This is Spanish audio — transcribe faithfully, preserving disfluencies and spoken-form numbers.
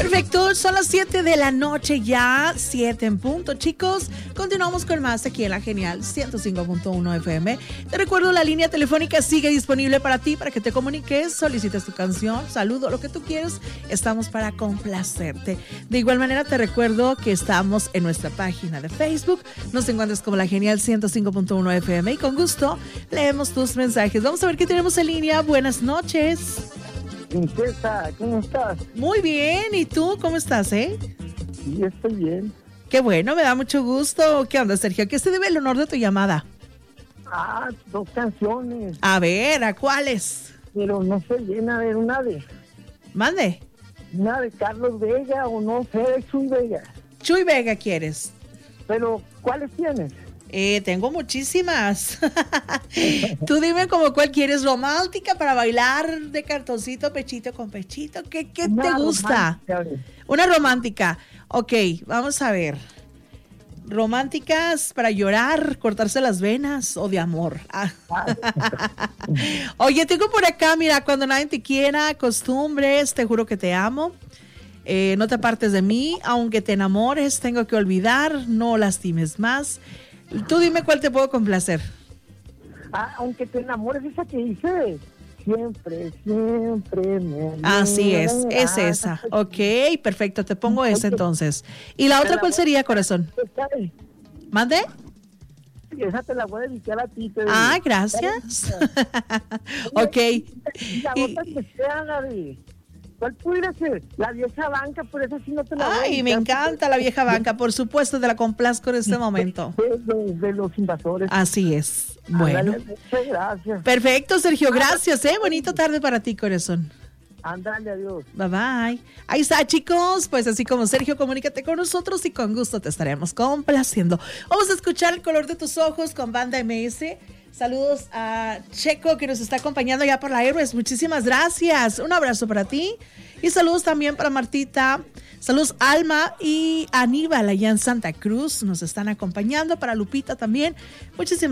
Perfecto, son las siete de la noche ya, siete en punto, chicos. Continuamos con más aquí en la Genial ciento cinco punto uno F M. Te recuerdo, la línea telefónica sigue disponible para ti, para que te comuniques, solicites tu canción, saludo, lo que tú quieras. Estamos para complacerte. De igual manera, te recuerdo que estamos en nuestra página de Facebook. Nos encuentras como la Genial ciento cinco punto uno F M y con gusto leemos tus mensajes. Vamos a ver qué tenemos en línea. Buenas noches. Princesa, ¿cómo estás? Muy bien, ¿y tú cómo estás, eh? Sí, estoy bien. Qué bueno, me da mucho gusto. ¿Qué onda, Sergio? ¿A qué se debe el honor de tu llamada? Ah, dos canciones. A ver, ¿a cuáles? Pero no sé bien, a ver, una de... Mande. Una de Carlos Vega o no sé, de Chuy Vega. Chuy Vega quieres. Pero, ¿cuáles tienes? Eh, tengo muchísimas. Tú dime como cuál quieres, romántica para bailar de cartoncito, pechito con pechito. ¿Qué, qué te gusta? Una romántica. Ok, vamos a ver. Románticas para llorar, cortarse las venas o de amor. Ah. Oye, tengo por acá, mira, cuando nadie te quiera, costumbres, te juro que te amo. Eh, no te apartes de mí, aunque te enamores, tengo que olvidar, no lastimes más. Tú dime cuál te puedo complacer. Ah, aunque te enamores, esa que dice. Siempre, siempre me... Así es, es esa. Ok, perfecto, te pongo esa entonces. ¿Y la otra cuál sería, corazón? ¿Mande? Esa te la voy a dedicar a ti. Ah, gracias. Ok. La otra que sea la de... ¿Cuál pudiera ser? La vieja banca, por eso sí no te la voy a Ay, me encanta la vieja banca, por supuesto, te la complazco en este momento. De, de, de los invasores. Así es. Bueno. Muchas gracias. Perfecto, Sergio, gracias, eh. Bonita tarde para ti, corazón. Ándale, adiós. Bye bye. Ahí está, chicos. Pues así como Sergio, comunícate con nosotros y con gusto te estaremos complaciendo. Vamos a escuchar El color de tus ojos con Banda M S. Saludos a Checo, que nos está acompañando ya por la Héroes. Muchísimas gracias. Un abrazo para ti. Y saludos también para Martita. Saludos Alma y Aníbal allá en Santa Cruz. Nos están acompañando. Para Lupita también. Muchísimas